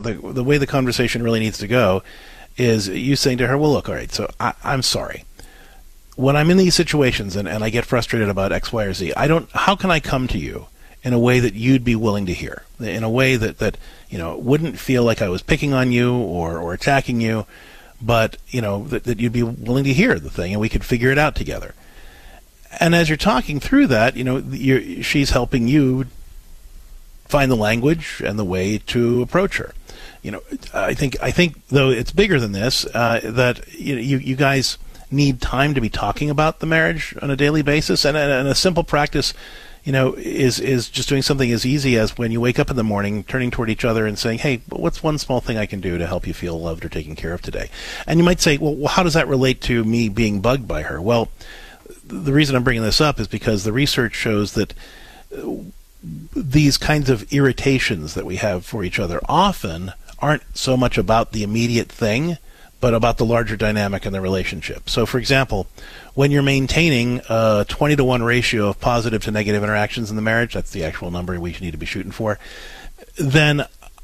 the way the conversation really needs to go is you saying to her, well, look, all right, so I'm sorry. When I'm in these situations and I get frustrated about X, Y, or Z, how can I come to you in a way that you'd be willing to hear, in a way that wouldn't feel like I was picking on you or attacking you, but that you'd be willing to hear the thing and we could figure it out together. And as you're talking through that, she's helping you find the language and the way to approach her. I think though it's bigger than this, that you guys need time to be talking about the marriage on a daily basis, and a simple practice, is just doing something as easy as when you wake up in the morning, turning toward each other and saying, hey, what's one small thing I can do to help you feel loved or taken care of today? And you might say, well, how does that relate to me being bugged by her? Well, the reason I'm bringing this up is because the research shows that these kinds of irritations that we have for each other often aren't so much about the immediate thing, but about the larger dynamic in the relationship. So, for example, when you're maintaining a 20-to-1 ratio of positive to negative interactions in the marriage, that's the actual number we need to be shooting for, then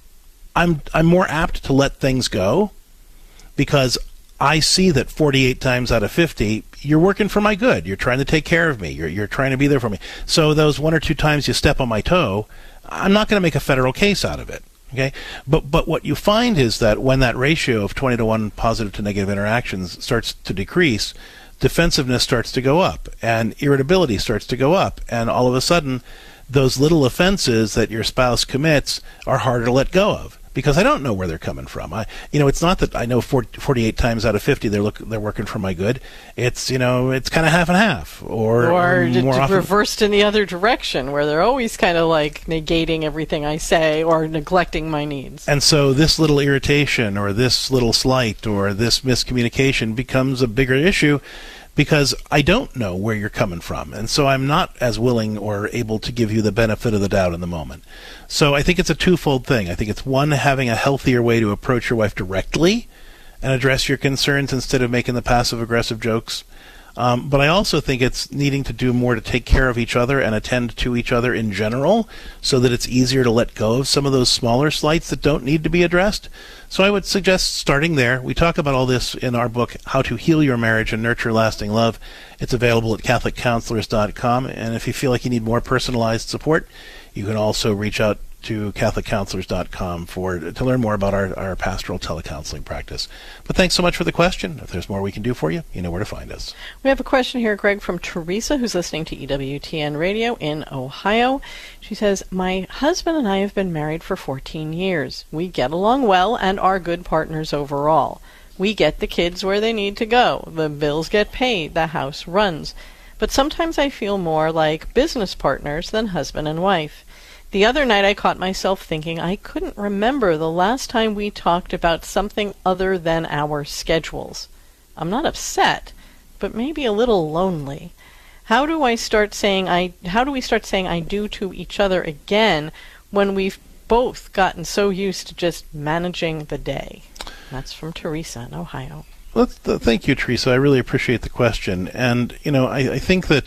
I'm more apt to let things go because I see that 48 times out of 50, you're working for my good. You're trying to take care of me. You're trying to be there for me. So those one or two times you step on my toe, I'm not going to make a federal case out of it. Okay, but what you find is that when that ratio of 20-to-1 positive to negative interactions starts to decrease, defensiveness starts to go up, and irritability starts to go up, and all of a sudden, those little offenses that your spouse commits are harder to let go of. Because I don't know where they're coming from. It's not that I know 48 times out of 50 they're working for my good. It's it's kind of half and half, or more often reversed in the other direction, where they're always kind of like negating everything I say or neglecting my needs. And so this little irritation, or this little slight, or this miscommunication becomes a bigger issue. Because I don't know where you're coming from, and so I'm not as willing or able to give you the benefit of the doubt in the moment. So I think it's a twofold thing. I think it's one, having a healthier way to approach your wife directly and address your concerns instead of making the passive-aggressive jokes. But I also think it's needing to do more to take care of each other and attend to each other in general so that it's easier to let go of some of those smaller slights that don't need to be addressed. So I would suggest starting there. We talk about all this in our book, How to Heal Your Marriage and Nurture Lasting Love. It's available at CatholicCounselors.com. And if you feel like you need more personalized support, you can also reach out to CatholicCounselors.com to learn more about our pastoral telecounseling practice. But thanks so much for the question. If there's more we can do for you, you know where to find us. We have a question here, Greg, from Teresa, who's listening to EWTN Radio in Ohio. She says, my husband and I have been married for 14 years. We get along well and are good partners overall. We get the kids where they need to go. The bills get paid. The house runs. But sometimes I feel more like business partners than husband and wife. The other night I caught myself thinking I couldn't remember the last time we talked about something other than our schedules. I'm not upset, but maybe a little lonely. How do we start saying I do to each other again when we've both gotten so used to just managing the day? That's from Teresa in Ohio. Well, thank you, Teresa. I really appreciate the question. And, I think that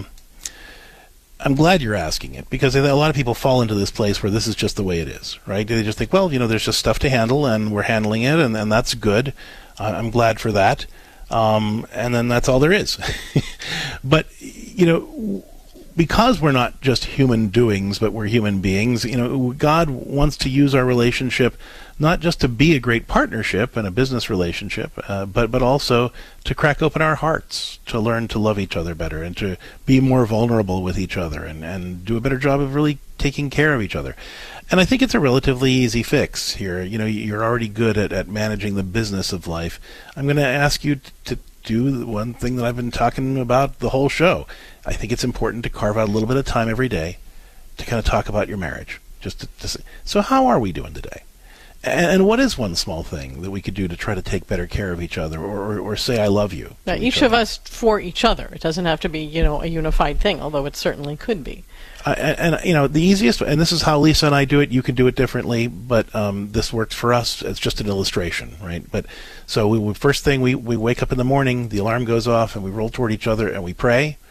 I'm glad you're asking it, because a lot of people fall into this place where this is just the way it is, right? They just think, well, there's just stuff to handle, and we're handling it, and that's good. I'm glad for that. And then that's all there is. But, because we're not just human doings, but we're human beings, God wants to use our relationship not just to be a great partnership and a business relationship, but also to crack open our hearts, to learn to love each other better, and to be more vulnerable with each other, and do a better job of really taking care of each other. And I think it's a relatively easy fix here. You're already good at managing the business of life. I'm going to ask you to do the one thing that I've been talking about the whole show. I think it's important to carve out a little bit of time every day to kind of talk about your marriage. So how are we doing today? And what is one small thing that we could do to try to take better care of each other, or say I love you? Now, each of us for each other. It doesn't have to be, a unified thing, although it certainly could be. The easiest, and this is how Lisa and I do it, you can do it differently, but this works for us. It's just an illustration, right? But so first thing, we wake up in the morning, the alarm goes off, and we roll toward each other and we pray.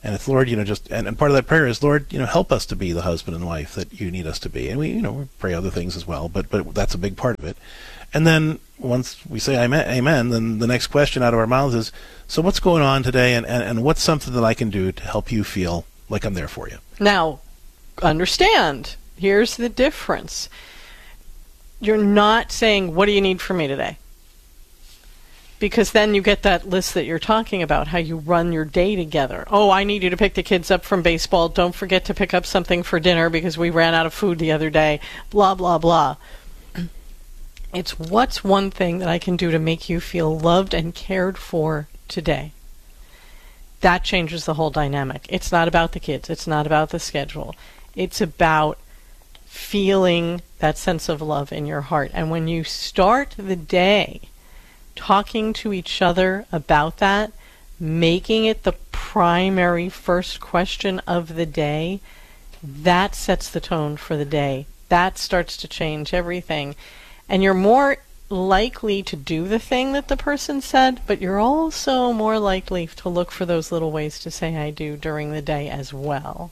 And it's, Lord, and part of that prayer is, Lord, help us to be the husband and wife that you need us to be. And we pray other things as well, but that's a big part of it. And then once we say amen, then the next question out of our mouths is, so what's going on today, and what's something that I can do to help you feel like I'm there for you? Now, understand, here's the difference. You're not saying, what do you need from me today? Because then you get that list that you're talking about, how you run your day together. Oh, I need you to pick the kids up from baseball. Don't forget to pick up something for dinner because we ran out of food the other day. Blah, blah, blah. It's what's one thing that I can do to make you feel loved and cared for today. That changes the whole dynamic. It's not about the kids. It's not about the schedule. It's about feeling that sense of love in your heart. And when you start the day talking to each other about that, making it the primary first question of the day, that sets the tone for the day. That starts to change everything. And you're more likely to do the thing that the person said, but you're also more likely to look for those little ways to say I do during the day as well.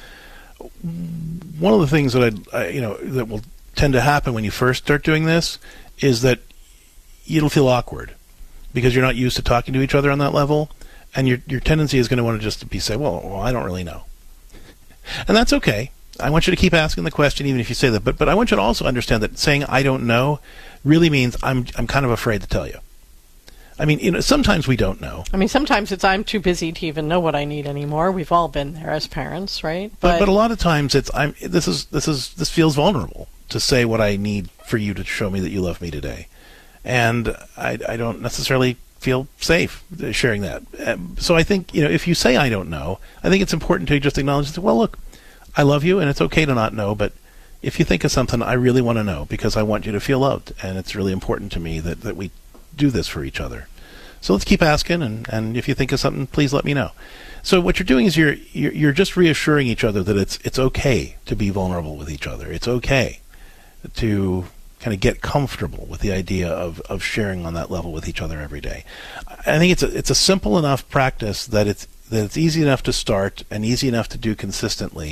One of the things that that will tend to happen when you first start doing this is that it'll feel awkward because you're not used to talking to each other on that level, and your tendency is going to want to just say, well, I don't really know. And that's okay. I want you to keep asking the question even if you say that, but I want you to also understand that saying I don't know really means I'm kind of afraid to tell you. I mean, sometimes we don't know. I mean, sometimes it's I'm too busy to even know what I need anymore. We've all been there as parents, right? But a lot of times it's this feels vulnerable to say what I need for you to show me that you love me today. And I don't necessarily feel safe sharing that. So I think, if you say I don't know, I think it's important to just acknowledge that, well, look, I love you and it's okay to not know, but if you think of something, I really want to know because I want you to feel loved, and it's really important to me that we do this for each other. So let's keep asking, and if you think of something, please let me know. So what you're doing is you're just reassuring each other that it's okay to be vulnerable with each other. It's okay to kind of get comfortable with the idea of sharing on that level with each other every day. I think it's a simple enough practice that it's easy enough to start and easy enough to do consistently.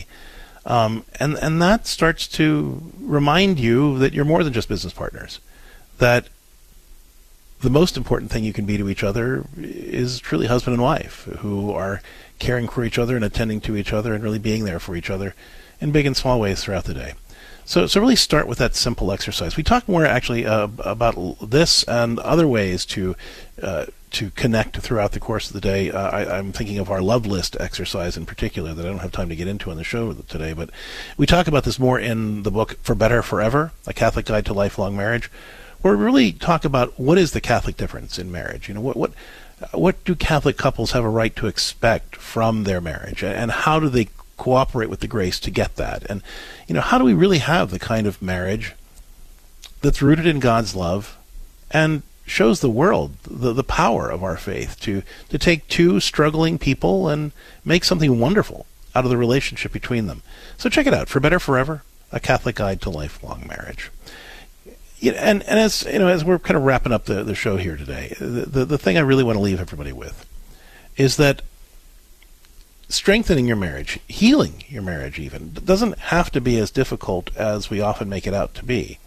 And that starts to remind you that you're more than just business partners, that the most important thing you can be to each other is truly husband and wife who are caring for each other and attending to each other and really being there for each other in big and small ways throughout the day. So really start with that simple exercise. We talk more actually about this and other ways to connect throughout the course of the day. I'm thinking of our love list exercise in particular that I don't have time to get into on the show today, but we talk about this more in the book For Better Forever, A Catholic Guide to Lifelong Marriage, where we really talk about what is the Catholic difference in marriage. What do Catholic couples have a right to expect from their marriage, and how do they cooperate with the grace to get that? And how do we really have the kind of marriage that's rooted in God's love and shows the world the power of our faith to take two struggling people and make something wonderful out of the relationship between them? So check it out, For Better Forever, A Catholic Guide to Lifelong Marriage. And as we're kind of wrapping up the show here today, the thing I really want to leave everybody with is that strengthening your marriage, healing your marriage even, doesn't have to be as difficult as we often make it out to be.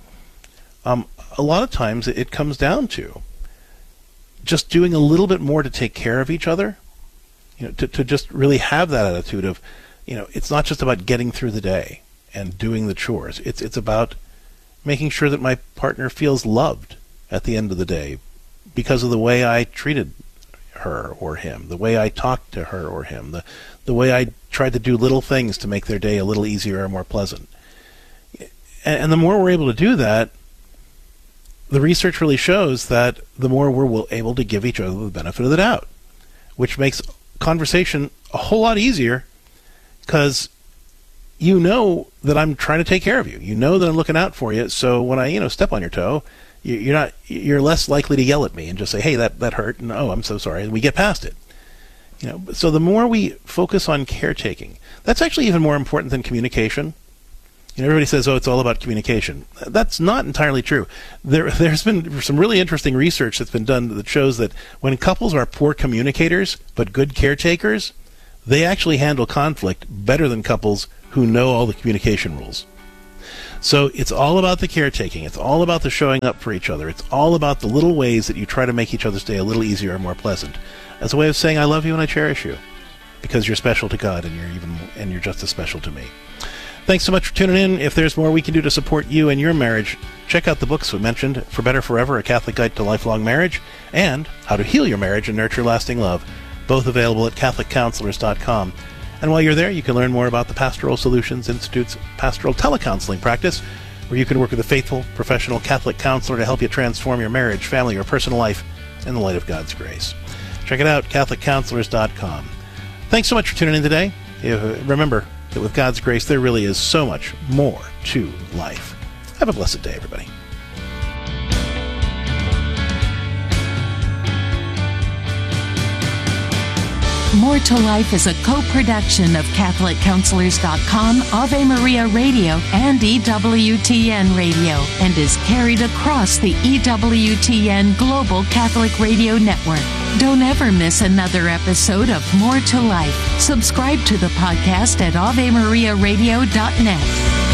A lot of times it comes down to just doing a little bit more to take care of each other, to just really have that attitude of, it's not just about getting through the day and doing the chores. It's about making sure that my partner feels loved at the end of the day because of the way I treated her or him, the way I talked to her or him, the way I tried to do little things to make their day a little easier or more pleasant. And the more we're able to do that, the research really shows that the more we're able to give each other the benefit of the doubt, which makes conversation a whole lot easier because you know that I'm trying to take care of you. You know that I'm looking out for you. So when I, step on your toe, you're less likely to yell at me and just say, hey, that hurt, and oh, I'm so sorry, and we get past it. So the more we focus on caretaking, that's actually even more important than communication. Everybody says, oh, it's all about communication. That's not entirely true. There's been some really interesting research that's been done that shows that when couples are poor communicators but good caretakers, they actually handle conflict better than couples who know all the communication rules. So it's all about the caretaking. It's all about the showing up for each other. It's all about the little ways that you try to make each other's day a little easier and more pleasant, as a way of saying I love you and I cherish you, because you're special to God and you're just as special to me. Thanks so much for tuning in. If there's more we can do to support you and your marriage, check out the books we mentioned, For Better Forever, A Catholic Guide to Lifelong Marriage, and How to Heal Your Marriage and Nurture Lasting Love, both available at CatholicCounselors.com. And while you're there, you can learn more about the Pastoral Solutions Institute's pastoral telecounseling practice, where you can work with a faithful, professional Catholic counselor to help you transform your marriage, family, or personal life in the light of God's grace. Check it out, CatholicCounselors.com. Thanks so much for tuning in today. Remember that with God's grace, there really is so much more to life. Have a blessed day, everybody. More to Life is a co-production of CatholicCounselors.com, Ave Maria Radio, and EWTN Radio, and is carried across the EWTN Global Catholic Radio Network. Don't ever miss another episode of More to Life. Subscribe to the podcast at AveMariaRadio.net.